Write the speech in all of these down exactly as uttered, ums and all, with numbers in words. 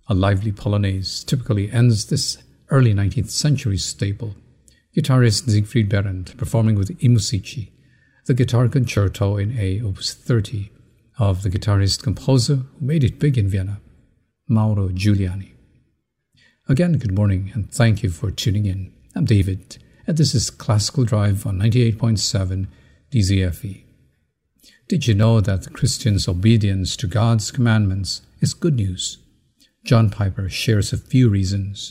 A lively polonaise typically ends this early nineteenth century staple. Guitarist Siegfried Behrendt performing with I Musici, the Guitar Concerto in A, Opus thirty, of the guitarist-composer who made it big in Vienna, Mauro Giuliani. Again, good morning, and thank you for tuning in. I'm David, and this is Classical Drive on ninety-eight point seven D Z F E. Did you know that Christians' obedience to God's commandments is good news? John Piper shares a few reasons.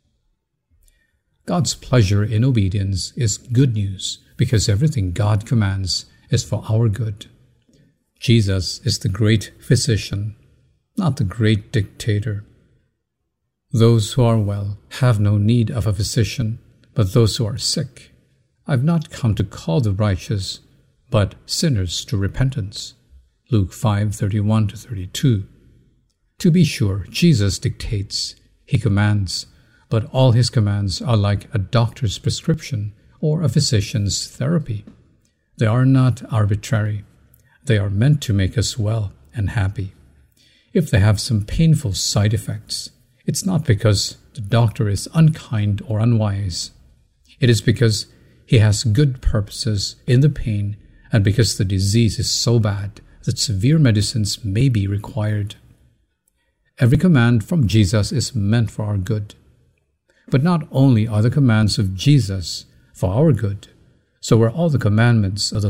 God's pleasure in obedience is good news because everything God commands is for our good. Jesus is the great physician, not the great dictator. Those who are well have no need of a physician, but those who are sick. I've not come to call the righteous, but sinners to repentance. Luke five thirty-one to thirty-two. To be sure, Jesus dictates, he commands, but all his commands are like a doctor's prescription or a physician's therapy. They are not arbitrary. They are meant to make us well and happy. If they have some painful side effects, it's not because the doctor is unkind or unwise. It is because he has good purposes in the pain and because the disease is so bad that severe medicines may be required. Every command from Jesus is meant for our good. But not only are the commands of Jesus for our good, so are all the commandments of the